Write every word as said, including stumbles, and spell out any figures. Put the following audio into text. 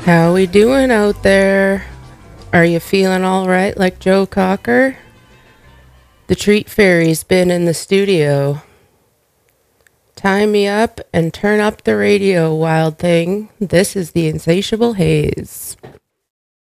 How we doing out there? Are you feeling all right like Joe Cocker? The treat fairy's been in the studio. Tie me up and turn up the radio, wild thing. This is the Insatiable Haze.